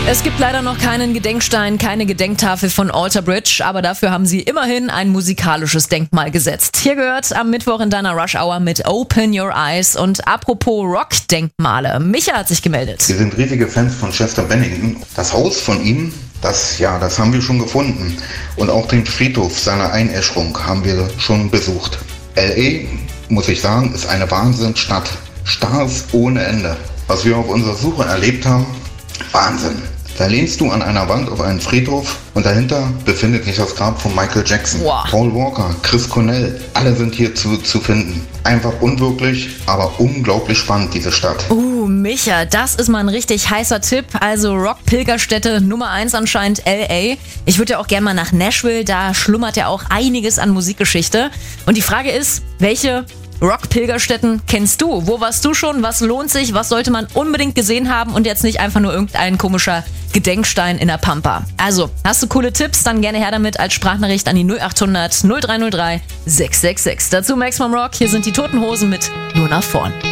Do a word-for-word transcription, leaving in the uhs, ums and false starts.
Es gibt leider noch keinen Gedenkstein, keine Gedenktafel von Alter Bridge, aber dafür haben sie immerhin ein musikalisches Denkmal gesetzt. Hier gehört am Mittwoch in deiner Rush Hour mit Open Your Eyes. Und apropos Rock-Denkmale, Micha hat sich gemeldet. Wir sind riesige Fans von Chester Bennington. Das Haus von ihm, das, ja, das haben wir schon gefunden. Und auch den Friedhof seiner Einäscherung haben wir schon besucht. L A, muss ich sagen, ist eine Wahnsinnsstadt. Stars ohne Ende. Was wir auf unserer Suche erlebt haben, Wahnsinn. Da lehnst du an einer Wand auf einen Friedhof und dahinter befindet sich das Grab von Michael Jackson, wow. Paul Walker, Chris Cornell. Alle sind hier zu, zu finden. Einfach unwirklich, aber unglaublich spannend, diese Stadt. Uh, Micha, das ist mal ein richtig heißer Tipp. Also Rock-Pilgerstätte Nummer eins anscheinend L A. Ich würde ja auch gerne mal nach Nashville, da schlummert ja auch einiges an Musikgeschichte. Und die Frage ist, welche Rock-Pilgerstätten kennst du? Wo warst du schon? Was lohnt sich? Was sollte man unbedingt gesehen haben? Und jetzt nicht einfach nur irgendein komischer Gedenkstein in der Pampa. Also, hast du coole Tipps? Dann gerne her damit als Sprachnachricht an die null acht hundert null drei null drei sechs sechs sechs. Dazu Maximum Rock. Hier sind die Toten Hosen mit Nur nach vorn.